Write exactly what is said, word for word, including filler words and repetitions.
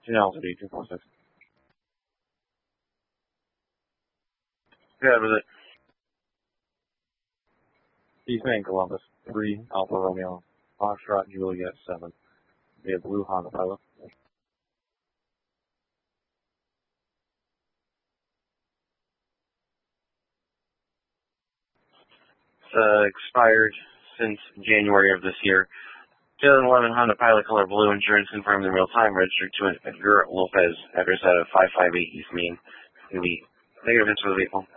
Altitude two four six. Good with it. Eastman Columbus, three Alpha Romeo, Foxtrot Juliet seven. Via Blue Honda Pilot. It's uh, expired since January of this year. twenty eleven Honda Pilot Color Blue, insurance confirmed in real time, registered to Edgar Lopez, address out of five five eight East Main. Elite. Negative hits for the vehicle.